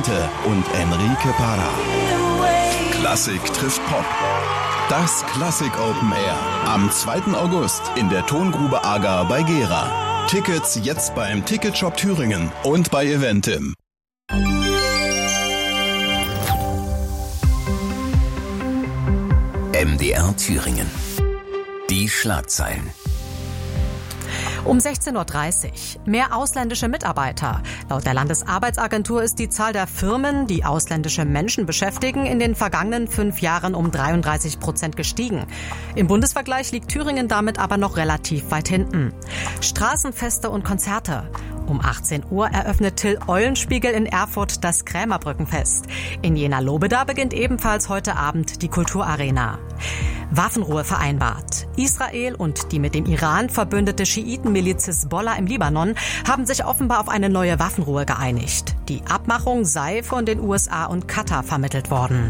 Evente und Enrique Parra. Klassik trifft Pop. Das Klassik Open Air am 2. August in der Tongrube Ager bei Gera. Tickets jetzt beim Ticketshop Thüringen und bei Eventim. MDR Thüringen. Die Schlagzeilen. Um 16.30 Uhr. Mehr ausländische Mitarbeiter. Laut der Landesarbeitsagentur ist die Zahl der Firmen, die ausländische Menschen beschäftigen, in den vergangenen 5 Jahren um 33% gestiegen. Im Bundesvergleich liegt Thüringen damit aber noch relativ weit hinten. Straßenfeste und Konzerte. Um 18 Uhr eröffnet Till Eulenspiegel in Erfurt das Krämerbrückenfest. In Jena-Lobeda beginnt ebenfalls heute Abend die Kulturarena. Waffenruhe vereinbart. Israel und die mit dem Iran verbündete Schiitenmiliz Hisbollah im Libanon haben sich offenbar auf eine neue Waffenruhe geeinigt. Die Abmachung sei von den USA und Katar vermittelt worden.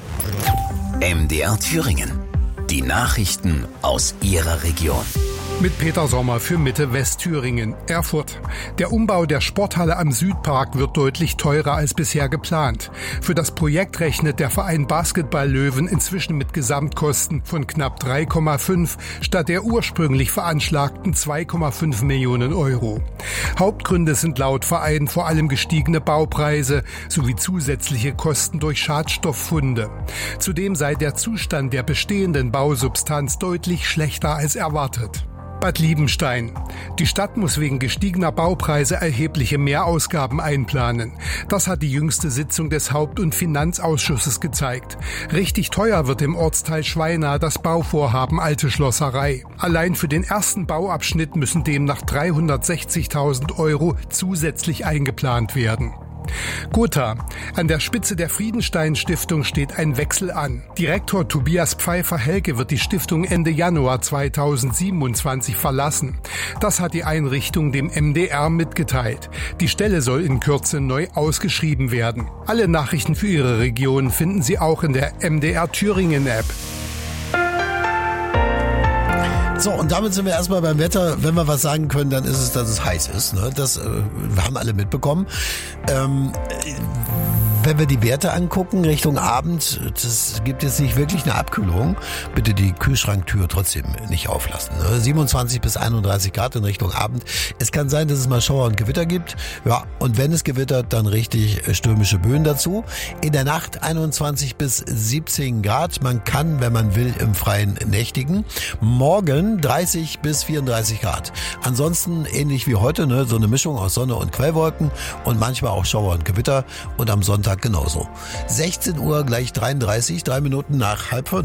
MDR Thüringen. Die Nachrichten aus Ihrer Region. Mit Peter Sommer für Mitte-Westthüringen. Erfurt. Der Umbau der Sporthalle am Südpark wird deutlich teurer als bisher geplant. Für das Projekt rechnet der Verein Basketball Löwen inzwischen mit Gesamtkosten von knapp 3,5 statt der ursprünglich veranschlagten 2,5 Millionen Euro. Hauptgründe sind laut Verein vor allem gestiegene Baupreise sowie zusätzliche Kosten durch Schadstofffunde. Zudem sei der Zustand der bestehenden Bausubstanz deutlich schlechter als erwartet. Bad Liebenstein. Die Stadt muss wegen gestiegener Baupreise erhebliche Mehrausgaben einplanen. Das hat die jüngste Sitzung des Haupt- und Finanzausschusses gezeigt. Richtig teuer wird im Ortsteil Schweina das Bauvorhaben Alte Schlosserei. Allein für den ersten Bauabschnitt müssen demnach 360.000 Euro zusätzlich eingeplant werden. Gotha. An der Spitze der Friedenstein-Stiftung steht ein Wechsel an. Direktor Tobias Pfeiffer-Helke wird die Stiftung Ende Januar 2027 verlassen. Das hat die Einrichtung dem MDR mitgeteilt. Die Stelle soll in Kürze neu ausgeschrieben werden. Alle Nachrichten für Ihre Region finden Sie auch in der MDR Thüringen-App. So, und damit sind wir erstmal beim Wetter. Wenn wir was sagen können, dann ist es, dass es heiß ist. Ne? Das haben alle mitbekommen. Wenn wir die Werte angucken, Richtung Abend, das gibt jetzt nicht wirklich eine Abkühlung. Bitte die Kühlschranktür trotzdem nicht auflassen. Ne? 27 bis 31 Grad in Richtung Abend. Es kann sein, dass es mal Schauer und Gewitter gibt. Ja, und wenn es gewittert, dann richtig stürmische Böen dazu. In der Nacht 21 bis 17 Grad. Man kann, wenn man will, im Freien nächtigen. Morgen 30 bis 34 Grad. Ansonsten ähnlich wie heute, ne? So eine Mischung aus Sonne und Quellwolken und manchmal auch Schauer und Gewitter. Und am Sonntag genauso. 16 Uhr gleich 33, 3 Minuten nach 4:30.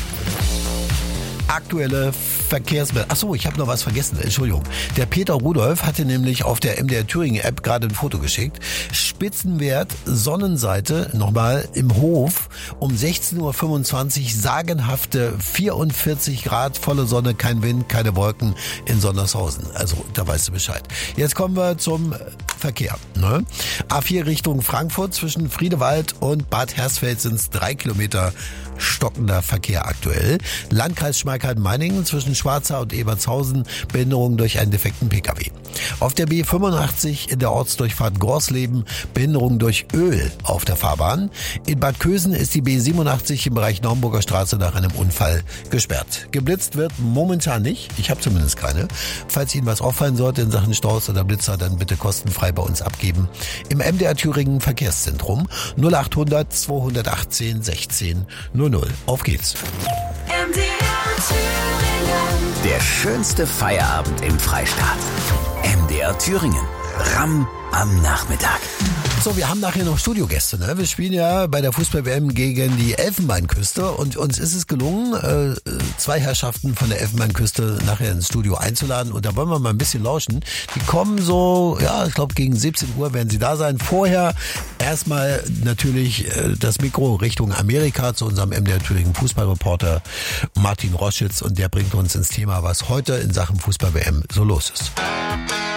Aktuelle Verkehrsmeldung. Achso, ich habe noch was vergessen. Entschuldigung. Der Peter Rudolph hatte nämlich auf der MDR Thüringen App gerade ein Foto geschickt. Spitzenwert Sonnenseite, nochmal im Hof, um 16.25 Uhr sagenhafte 44 Grad, volle Sonne, kein Wind, keine Wolken in Sondershausen. Also, da weißt du Bescheid. Jetzt kommen wir zum Verkehr. Ne? A4 Richtung Frankfurt zwischen Friedewald und Bad Hersfeld sind es 3 Kilometer stockender Verkehr aktuell. Landkreis Schmalkalden-Meiningen zwischen Schwarzach und Ebertshausen Behinderungen durch einen defekten Pkw. Auf der B85 in der Ortsdurchfahrt Gorsleben Behinderungen durch Öl auf der Fahrbahn. In Bad Kösen ist die B87 im Bereich Naumburger Straße nach einem Unfall gesperrt. Geblitzt wird momentan nicht. Ich habe zumindest keine. Falls Ihnen was auffallen sollte in Sachen Staus oder Blitzer, dann bitte kostenfrei bei uns abgeben. Im MDR Thüringen Verkehrszentrum 0800 218 16 00. Auf geht's. Der schönste Feierabend im Freistaat. MDR Thüringen. Ramm am Nachmittag. So, wir haben nachher noch Studiogäste. Ne? Wir spielen ja bei der Fußball-WM gegen die Elfenbeinküste und uns ist es gelungen, 2 Herrschaften von der Elfenbeinküste nachher ins Studio einzuladen und da wollen wir mal ein bisschen lauschen. Die kommen so, ja, ich glaube gegen 17 Uhr werden sie da sein. Vorher erstmal natürlich das Mikro Richtung Amerika zu unserem MDR Thüringen Fußballreporter Martin Roschitz und der bringt uns ins Thema, was heute in Sachen Fußball-WM so los ist.